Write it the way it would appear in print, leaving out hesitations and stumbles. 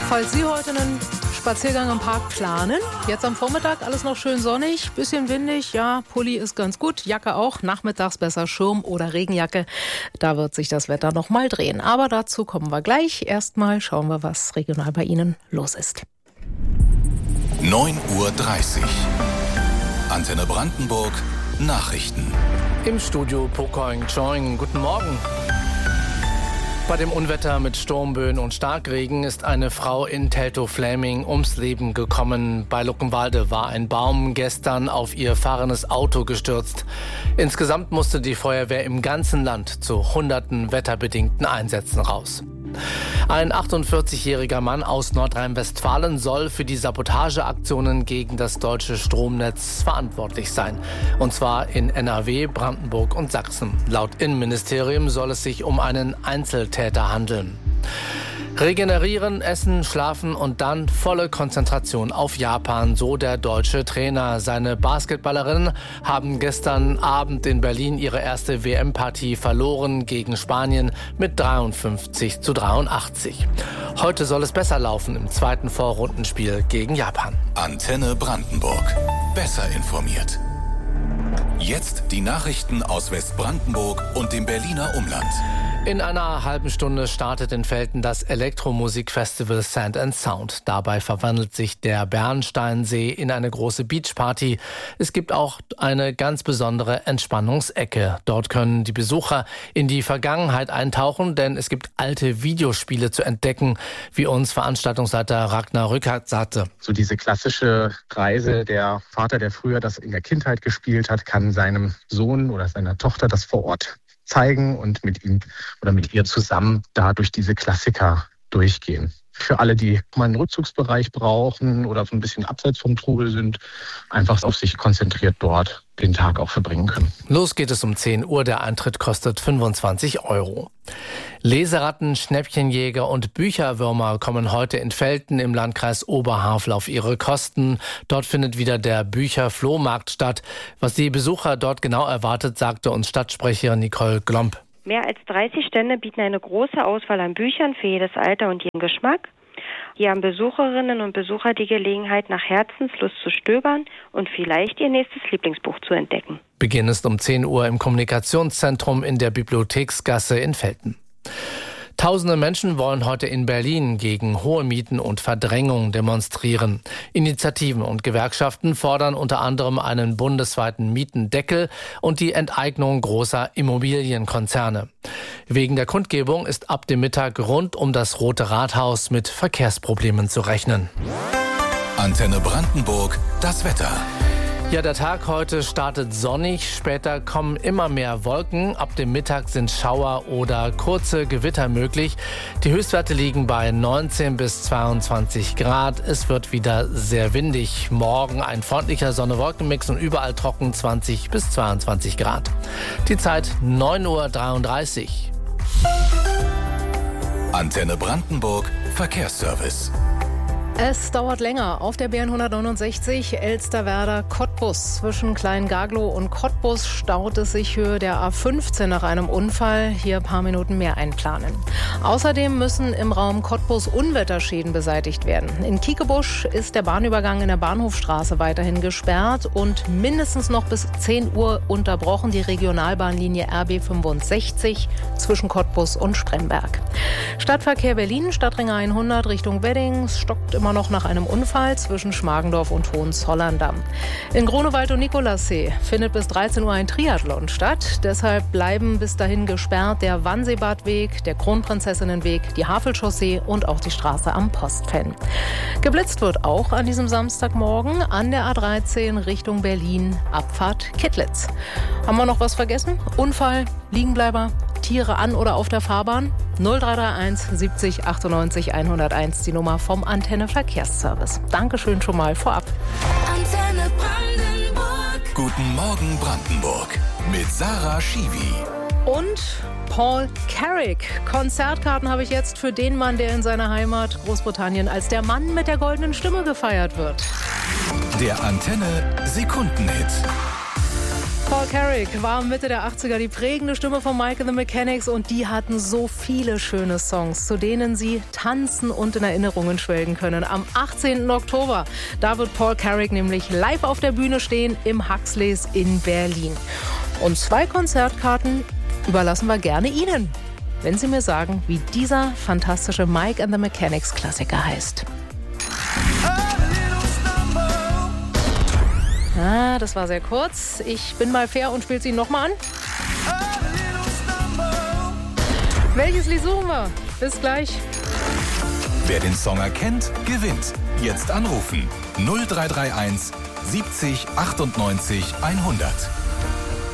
Falls Sie heute einen Spaziergang im Park planen, jetzt am Vormittag alles noch schön sonnig, bisschen windig, ja, Pulli ist ganz gut, Jacke auch, nachmittags besser Schirm oder Regenjacke, da wird sich das Wetter noch mal drehen. Aber dazu kommen wir gleich. Erstmal schauen wir, was regional bei Ihnen los ist. 9:30 Uhr. Antenne Brandenburg, Nachrichten. Im Studio Pokoing Choing. Guten Morgen. Bei dem Unwetter mit Sturmböen und Starkregen ist eine Frau in Teltow-Fläming ums Leben gekommen. Bei Luckenwalde war ein Baum gestern auf ihr fahrendes Auto gestürzt. Insgesamt musste die Feuerwehr im ganzen Land zu hunderten wetterbedingten Einsätzen raus. Ein 48-jähriger Mann aus Nordrhein-Westfalen soll für die Sabotageaktionen gegen das deutsche Stromnetz verantwortlich sein. Und zwar in NRW, Brandenburg und Sachsen. Laut Innenministerium soll es sich um einen Einzeltäter handeln. Regenerieren, essen, schlafen und dann volle Konzentration auf Japan, so der deutsche Trainer. Seine Basketballerinnen haben gestern Abend in Berlin ihre erste WM-Partie verloren gegen Spanien mit 53:83. Heute soll es besser laufen im zweiten Vorrundenspiel gegen Japan. Antenne Brandenburg. Besser informiert. Jetzt die Nachrichten aus Westbrandenburg und dem Berliner Umland. In einer halben Stunde startet in Velten das Elektromusikfestival Sand and Sound. Dabei verwandelt sich der Bernsteinsee in eine große Beachparty. Es gibt auch eine ganz besondere Entspannungsecke. Dort können die Besucher in die Vergangenheit eintauchen, denn es gibt alte Videospiele zu entdecken, wie uns Veranstaltungsleiter Ragnar Rückert sagte. So diese klassische Reise, der Vater, der früher das in der Kindheit gespielt hat, kann seinem Sohn oder seiner Tochter das vor Ort zeigen und mit ihm oder mit ihr zusammen da durch diese Klassiker durchgehen. Für alle, die mal einen Rückzugsbereich brauchen oder so ein bisschen abseits vom Trubel sind, einfach auf sich konzentriert dort den Tag auch verbringen können. Los geht es um 10 Uhr. Der Eintritt kostet 25 €. Leseratten, Schnäppchenjäger und Bücherwürmer kommen heute in Velten im Landkreis Oberhavel auf ihre Kosten. Dort findet wieder der Bücherflohmarkt statt. Was die Besucher dort genau erwartet, sagte uns Stadtsprecherin Nicole Glomp. Mehr als 30 Stände bieten eine große Auswahl an Büchern für jedes Alter und jeden Geschmack. Hier haben Besucherinnen und Besucher die Gelegenheit, nach Herzenslust zu stöbern und vielleicht ihr nächstes Lieblingsbuch zu entdecken. Beginn ist um 10 Uhr im Kommunikationszentrum in der Bibliotheksgasse in Velten. Tausende Menschen wollen heute in Berlin gegen hohe Mieten und Verdrängung demonstrieren. Initiativen und Gewerkschaften fordern unter anderem einen bundesweiten Mietendeckel und die Enteignung großer Immobilienkonzerne. Wegen der Kundgebung ist ab dem Mittag rund um das Rote Rathaus mit Verkehrsproblemen zu rechnen. Antenne Brandenburg, das Wetter. Ja, der Tag heute startet sonnig, später kommen immer mehr Wolken. Ab dem Mittag sind Schauer oder kurze Gewitter möglich. Die Höchstwerte liegen bei 19 bis 22 Grad. Es wird wieder sehr windig. Morgen ein freundlicher Sonne-Wolken-Mix und überall trocken 20 bis 22 Grad. Die Zeit 9:33 Uhr. Antenne Brandenburg, Verkehrsservice. Es dauert länger auf der BN 169 Elsterwerda-Cottbus. Zwischen Kleingaglow und Cottbus staut es sich Höhe der A15 nach einem Unfall. Hier ein paar Minuten mehr einplanen. Außerdem müssen im Raum Cottbus Unwetterschäden beseitigt werden. In Kiekebusch ist der Bahnübergang in der Bahnhofstraße weiterhin gesperrt und mindestens noch bis 10 Uhr unterbrochen die Regionalbahnlinie RB 65 zwischen Cottbus und Spremberg. Stadtverkehr Berlin, Stadtring 100 Richtung Wedding, stockt immer noch nach einem Unfall zwischen Schmargendorf und Hohenzollern-Damm. In Grunewald und Nikolassee findet bis 13 Uhr ein Triathlon statt. Deshalb bleiben bis dahin gesperrt der Wannseebadweg, der Kronprinzessinnenweg, die Havelchaussee und auch die Straße am Postfenn. Geblitzt wird auch an diesem Samstagmorgen an der A13 Richtung Berlin, Abfahrt Kittlitz. Haben wir noch was vergessen? Unfall, Liegenbleiber, Tiere an oder auf der Fahrbahn? 0331 70 98 101, die Nummer vom Antenne Verkehrsservice. Dankeschön schon mal vorab. Antenne Brandenburg. Guten Morgen Brandenburg mit Sarah Schiwi. Und Paul Carrick. Konzertkarten habe ich jetzt für den Mann, der in seiner Heimat Großbritannien als der Mann mit der goldenen Stimme gefeiert wird. Der Antenne Sekundenhit. Paul Carrick war Mitte der 80er die prägende Stimme von Mike and the Mechanics und die hatten so viele schöne Songs, zu denen sie tanzen und in Erinnerungen schwelgen können. Am 18. Oktober, da wird Paul Carrick nämlich live auf der Bühne stehen im Huxleys in Berlin. Und 2 Konzertkarten überlassen wir gerne Ihnen, wenn Sie mir sagen, wie dieser fantastische Mike and the Mechanics Klassiker heißt. Ah, das war sehr kurz. Ich bin mal fair und spiele sie nochmal an. Welches Lied suchen wir? Bis gleich. Wer den Song erkennt, gewinnt. Jetzt anrufen. 0331 70 98 100.